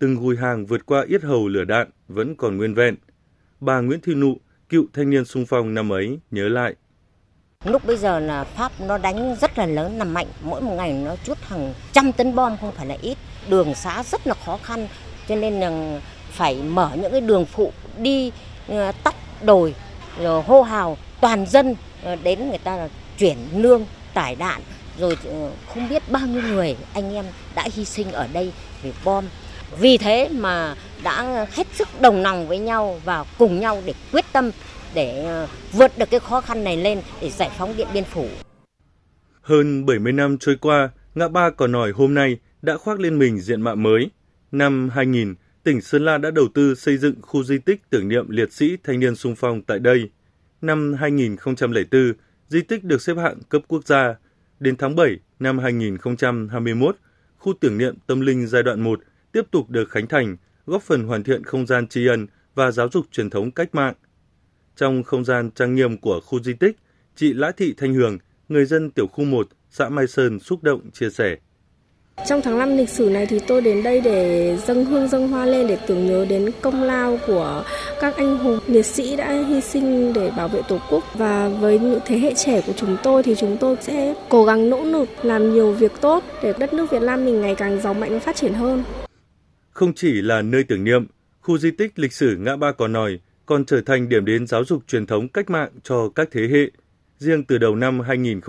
từng gùi hàng vượt qua yết hầu lửa đạn vẫn còn nguyên vẹn. Bà Nguyễn Thị Nụ, cựu thanh niên xung phong năm ấy, nhớ lại. Lúc bây giờ là Pháp nó đánh rất là lớn, là mạnh, mỗi một ngày nó trút hàng trăm tấn bom không phải là ít. Đường xá rất là khó khăn, cho nên là phải mở những cái đường phụ đi tắt đồi, rồi hô hào toàn dân đến người ta là chuyển lương, tải đạn, rồi không biết bao nhiêu người anh em đã hy sinh ở đây vì bom. Vì thế mà đã hết sức đồng lòng với nhau và cùng nhau để quyết tâm để vượt được cái khó khăn này lên để giải phóng Điện Biên Phủ. Hơn 70 năm trôi qua, ngã ba Cò Nòi hôm nay đã khoác lên mình diện mạo mới. Năm 2000, tỉnh Sơn La đã đầu tư xây dựng khu di tích tưởng niệm liệt sĩ thanh niên xung phong tại đây. Năm 2004, di tích được xếp hạng cấp quốc gia. Đến tháng 7 năm 2021, khu tưởng niệm tâm linh giai đoạn 1 tiếp tục được khánh thành, góp phần hoàn thiện không gian tri ân và giáo dục truyền thống cách mạng. Trong không gian trang nghiêm của khu di tích, chị Lã Thị Thanh Hường, người dân tiểu khu 1, xã Mai Sơn xúc động chia sẻ. Trong tháng 5 lịch sử này thì tôi đến đây để dâng hương dâng hoa lên để tưởng nhớ đến công lao của các anh hùng liệt sĩ đã hy sinh để bảo vệ Tổ quốc. Và với những thế hệ trẻ của chúng tôi thì chúng tôi sẽ cố gắng nỗ lực làm nhiều việc tốt để đất nước Việt Nam mình ngày càng giàu mạnh và phát triển hơn. Không chỉ là nơi tưởng niệm, khu di tích lịch sử ngã ba Cò Nòi còn trở thành điểm đến giáo dục truyền thống cách mạng cho các thế hệ. Riêng từ đầu năm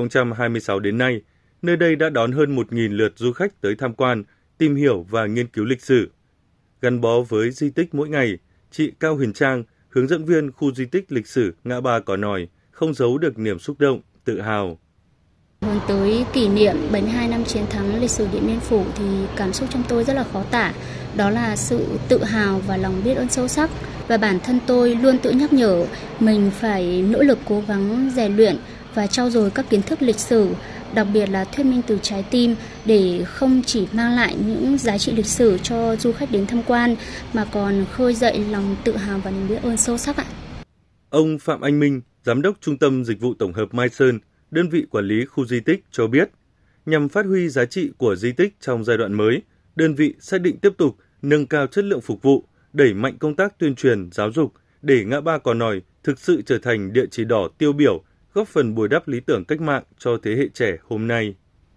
2026 đến nay, nơi đây đã đón hơn 1.000 lượt du khách tới tham quan, tìm hiểu và nghiên cứu lịch sử. Gắn bó với di tích mỗi ngày, chị Cao Huyền Trang, hướng dẫn viên khu di tích lịch sử ngã ba Cò Nòi, không giấu được niềm xúc động, tự hào. Hướng tới kỷ niệm 72 năm chiến thắng lịch sử Điện Biên Phủ thì cảm xúc trong tôi rất là khó tả. Đó là sự tự hào và lòng biết ơn sâu sắc. Và bản thân tôi luôn tự nhắc nhở mình phải nỗ lực cố gắng rèn luyện và trau dồi các kiến thức lịch sử, đặc biệt là thuyết minh từ trái tim để không chỉ mang lại những giá trị lịch sử cho du khách đến tham quan mà còn khơi dậy lòng tự hào và niềm biết ơn sâu sắc ạ. Ông Phạm Anh Minh, Giám đốc Trung tâm Dịch vụ Tổng hợp Mai Sơn, đơn vị quản lý khu di tích cho biết, nhằm phát huy giá trị của di tích trong giai đoạn mới, đơn vị xác định tiếp tục nâng cao chất lượng phục vụ, đẩy mạnh công tác tuyên truyền, giáo dục để ngã ba Cò Nòi thực sự trở thành địa chỉ đỏ tiêu biểu, góp phần bồi đắp lý tưởng cách mạng cho thế hệ trẻ hôm nay.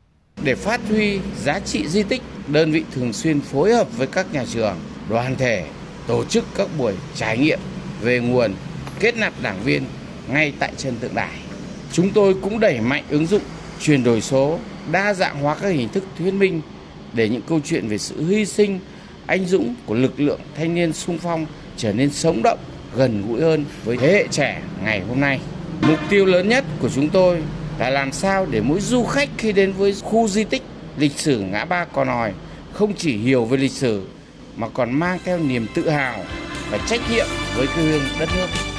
Để phát huy giá trị di tích, đơn vị thường xuyên phối hợp với các nhà trường, đoàn thể, tổ chức các buổi trải nghiệm về nguồn, kết nạp đảng viên ngay tại chân tượng đài. Chúng tôi cũng đẩy mạnh ứng dụng chuyển đổi số, đa dạng hóa các hình thức thuyết minh để những câu chuyện về sự hy sinh, anh dũng của lực lượng thanh niên xung phong trở nên sống động, gần gũi hơn với thế hệ trẻ ngày hôm nay. Mục tiêu lớn nhất của chúng tôi là làm sao để mỗi du khách khi đến với khu di tích lịch sử ngã ba Cò Nòi không chỉ hiểu về lịch sử mà còn mang theo niềm tự hào và trách nhiệm với quê hương đất nước.